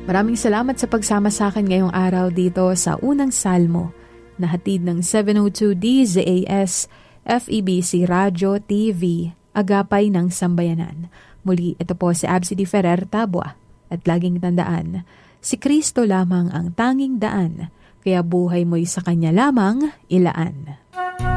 Maraming salamat sa pagsama sa akin ngayong araw dito sa unang salmo na hatid ng 702 DZAS FEBC Radio TV, Agapay ng Sambayanan. Muli, ito po si Absidy Ferrer Tabua at laging tandaan, si Kristo lamang ang tanging daan, kaya buhay mo'y sa Kanya lamang ilaan.